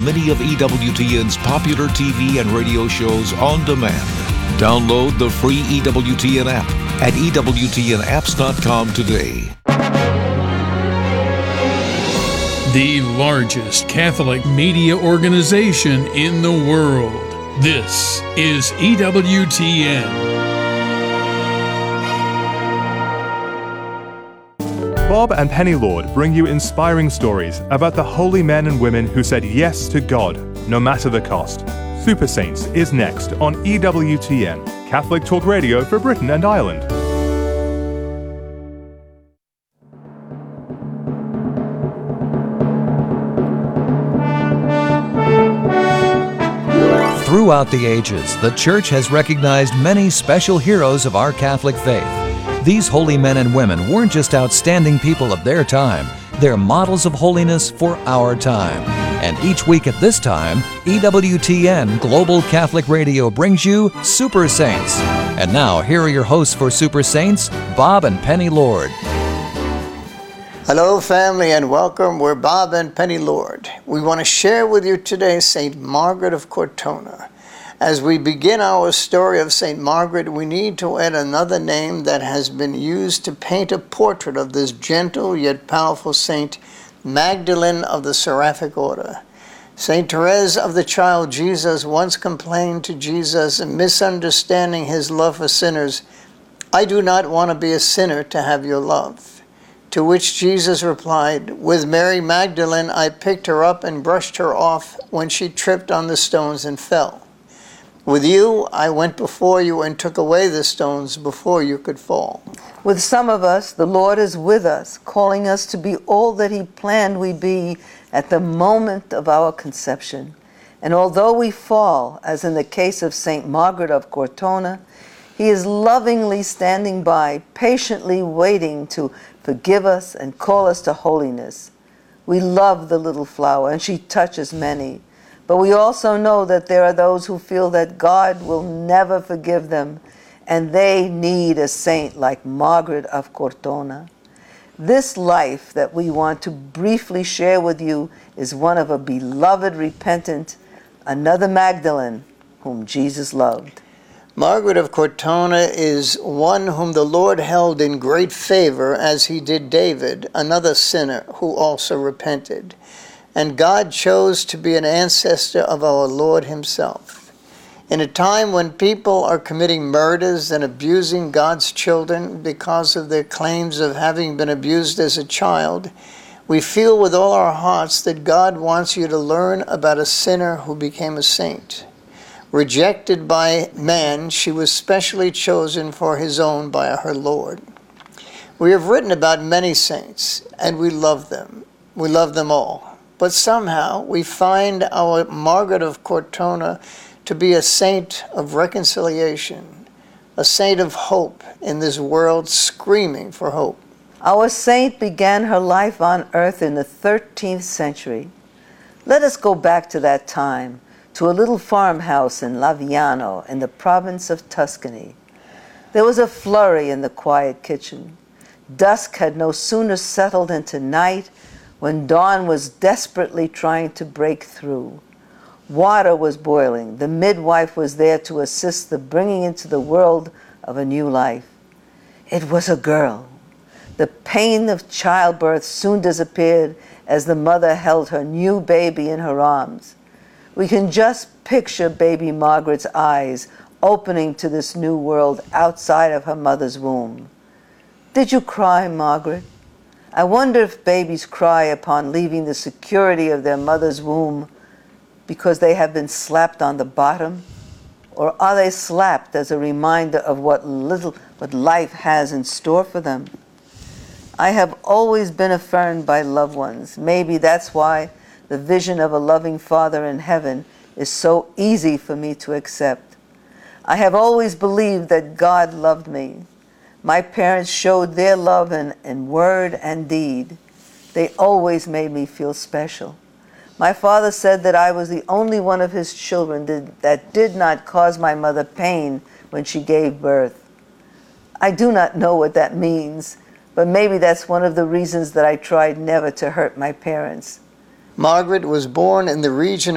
many of EWTN's popular TV and radio shows on demand. Download the free EWTN app at EWTNapps.com today. The largest Catholic media organization in the world. This is EWTN. Bob and Penny Lord bring you inspiring stories about the holy men and women who said yes to God, no matter the cost. Super Saints is next on EWTN, Catholic Talk Radio for Britain and Ireland. Throughout the ages, the Church has recognized many special heroes of our Catholic faith. These holy men and women weren't just outstanding people of their time, they're models of holiness for our time. And each week at this time, EWTN Global Catholic Radio brings you Super Saints. And now, here are your hosts for Super Saints, Bob and Penny Lord. Hello, family, and welcome. We're Bob and Penny Lord. We want to share with you today St. Margaret of Cortona. As we begin our story of St. Margaret, we need to add another name that has been used to paint a portrait of this gentle yet powerful saint, Magdalene of the Seraphic Order. St. Therese of the Child Jesus once complained to Jesus, misunderstanding his love for sinners, "I do not want to be a sinner to have your love." To which Jesus replied, "With Mary Magdalene I picked her up and brushed her off when she tripped on the stones and fell. With you, I went before you and took away the stones before you could fall." With some of us, the Lord is with us, calling us to be all that He planned we be at the moment of our conception. And although we fall, as in the case of St. Margaret of Cortona, He is lovingly standing by, patiently waiting to forgive us and call us to holiness. We love the little flower, and she touches many. But we also know that there are those who feel that God will never forgive them, and they need a saint like Margaret of Cortona. This life that we want to briefly share with you is one of a beloved repentant, another Magdalene, whom Jesus loved. Margaret of Cortona is one whom the Lord held in great favor, as He did David, another sinner who also repented. And God chose to be an ancestor of our Lord Himself. In a time when people are committing murders and abusing God's children because of their claims of having been abused as a child, we feel with all our hearts that God wants you to learn about a sinner who became a saint. Rejected by man, she was specially chosen for His own by her Lord. We have written about many saints, and we love them. We love them all. But somehow we find our Margaret of Cortona to be a saint of reconciliation, a saint of hope in this world screaming for hope. Our saint began her life on earth in the 13th century. Let us go back to that time, to a little farmhouse in Laviano in the province of Tuscany. There was a flurry in the quiet kitchen. Dusk had no sooner settled into night when dawn was desperately trying to break through. Water was boiling. The midwife was there to assist the bringing into the world of a new life. It was a girl. The pain of childbirth soon disappeared as the mother held her new baby in her arms. We can just picture baby Margaret's eyes opening to this new world outside of her mother's womb. Did you cry, Margaret? I wonder if babies cry upon leaving the security of their mother's womb because they have been slapped on the bottom, or are they slapped as a reminder of what life has in store for them? I have always been affirmed by loved ones. Maybe that's why the vision of a loving Father in heaven is so easy for me to accept. I have always believed that God loved me. My parents showed their love in word and deed. They always made me feel special. My father said that I was the only one of his children that did not cause my mother pain when she gave birth. I do not know what that means, but maybe that's one of the reasons that I tried never to hurt my parents. Margaret was born in the region